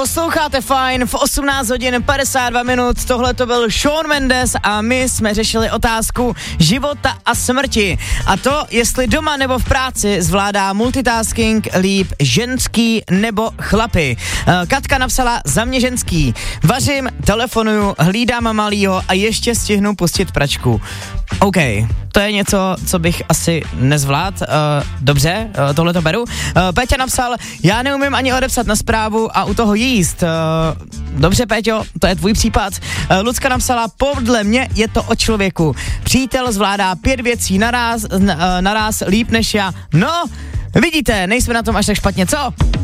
Posloucháte Fajn v 18 hodin 52 minut, tohle to byl Shawn Mendes a my jsme řešili otázku života a smrti. A to, jestli doma nebo v práci zvládá multitasking líp ženský nebo chlapy. Katka napsala za mě ženský. Vařím, telefonuju, hlídám malýho a ještě stihnu pustit pračku. OK, to je něco, co bych asi nezvlád. Dobře, tohle to beru. Péťa napsal, já neumím ani odepsat na zprávu a u toho jíst. Dobře, Péťo, to je tvůj případ. Lucka napsala, podle mě je to o člověku. Přítel zvládá 5 věcí naraz líp než já. No, vidíte, nejsme na tom až tak špatně, co?